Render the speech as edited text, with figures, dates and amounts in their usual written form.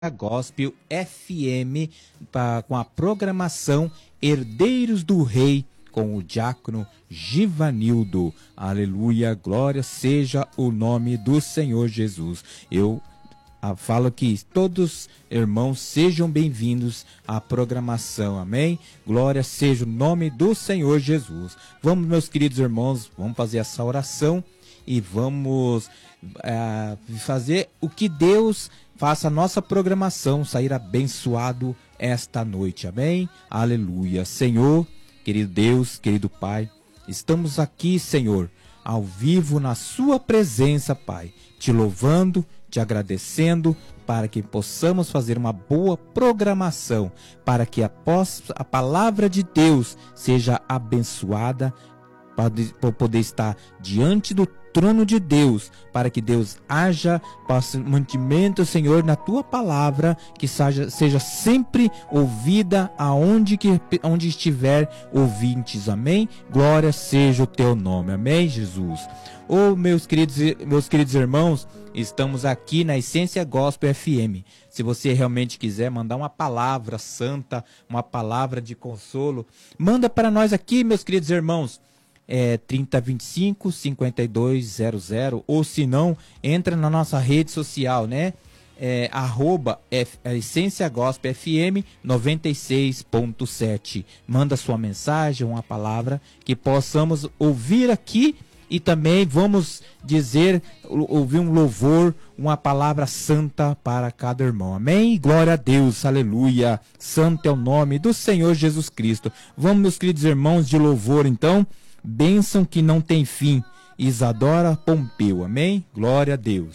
a Gospel FM com a programação Herdeiros do Rei com o diácono Givanildo. Aleluia, glória seja o nome do Senhor Jesus. Eu falo que todos irmãos sejam bem-vindos à programação, amém? Glória seja o nome do Senhor Jesus. Vamos, meus queridos irmãos, vamos fazer essa oração e vamos fazer o que Deus faça a nossa programação sair abençoado esta noite, amém? Aleluia. Senhor, querido Deus, querido Pai, estamos aqui, Senhor, ao vivo na sua presença, Pai, te louvando, te agradecendo, para que possamos fazer uma boa programação, para que após a palavra de Deus seja abençoada, para poder estar diante do trono de Deus, para que Deus haja mantimento, Senhor, na tua palavra, que seja sempre ouvida onde estiver ouvintes, amém? Glória seja o teu nome, amém, Jesus? Meus queridos irmãos, estamos aqui na Essência Gospel FM. Se você realmente quiser mandar uma palavra santa, uma palavra de consolo, manda para nós aqui, meus queridos irmãos. 3025-5200, ou se não, entra na nossa rede social, né? Essência Gospel FM 96.7. Manda sua mensagem, uma palavra que possamos ouvir aqui, e também vamos ouvir um louvor, uma palavra santa para cada irmão, amém? Glória a Deus, aleluia, santo é o nome do Senhor Jesus Cristo. Vamos, meus queridos irmãos, de louvor então. Bênção que não tem fim, Isadora Pompeu, amém? Glória a Deus.